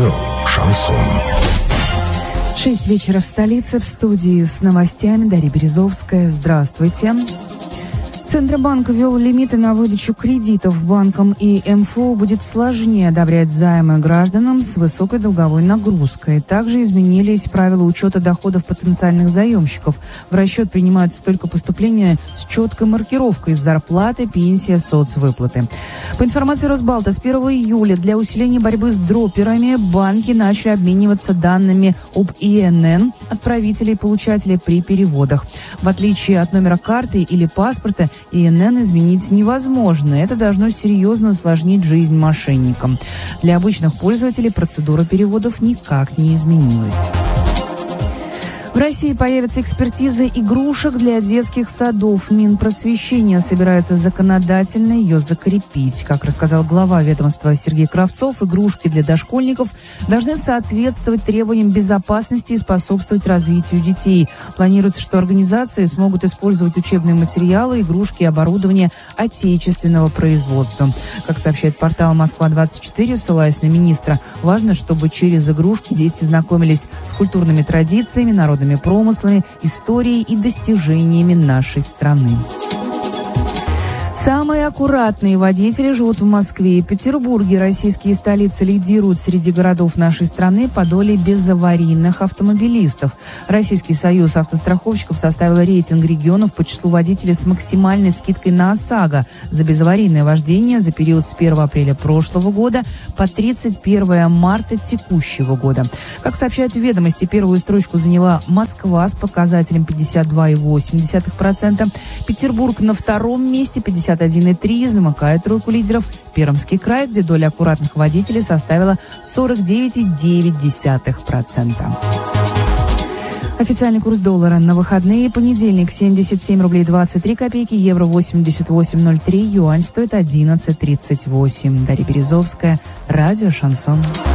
Радио «Шансон». 6 вечера в столице. В студии с новостями Дарья Березовская. Здравствуйте. Центробанк ввел лимиты на выдачу кредитов банкам, и МФО будет сложнее одобрять займы гражданам с высокой долговой нагрузкой. Также изменились правила учета доходов потенциальных заемщиков. В расчет принимаются только поступления с четкой маркировкой: зарплаты, пенсия, соцвыплаты. По информации Росбалта, с 1 июля для усиления борьбы с дроперами банки начали обмениваться данными об ИНН отправителей и получателей при переводах. В отличие от номера карты или паспорта, ИНН изменить невозможно. Это должно серьезно усложнить жизнь мошенникам. Для обычных пользователей процедура переводов никак не изменилась. В России появятся экспертизы игрушек для детских садов. Минпросвещения собирается законодательно ее закрепить. Как рассказал глава ведомства Сергей Кравцов, игрушки для дошкольников должны соответствовать требованиям безопасности и способствовать развитию детей. Планируется, что организации смогут использовать учебные материалы, игрушки и оборудование отечественного производства. Как сообщает портал «Москва-24», ссылаясь на министра, важно, чтобы через игрушки дети знакомились с культурными традициями, народными промыслами, историей и достижениями нашей страны. Самые аккуратные водители живут в Москве и Петербурге. Российские столицы лидируют среди городов нашей страны по доле безаварийных автомобилистов. Российский союз автостраховщиков составил рейтинг регионов по числу водителей с максимальной скидкой на ОСАГО за безаварийное вождение за период с 1 апреля прошлого года по 31 марта текущего года. Как сообщают в «Ведомости», первую строчку заняла Москва с показателем 52,8%. Петербург на втором месте 51,3%. Замыкает тройку лидеров Пермский край, где доля аккуратных водителей составила 49,9%. Официальный курс доллара на выходные: понедельник 77 рублей 23 копейки, евро 88,03, юань стоит 11,38. Дарья Березовская, радио «Шансон».